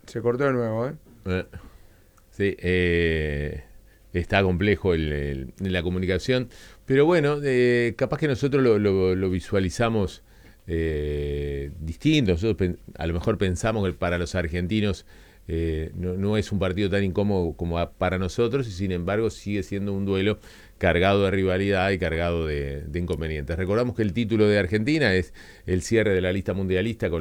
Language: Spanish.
Se cortó de nuevo, ¿eh? Eh, sí, está complejo la comunicación, pero bueno, capaz que nosotros lo visualizamos distinto. Nosotros a lo mejor pensamos que para los argentinos no es un partido tan incómodo como para nosotros, y sin embargo sigue siendo un duelo cargado de rivalidad y cargado de inconvenientes. Recordamos que el título de Argentina es el cierre de la lista mundialista con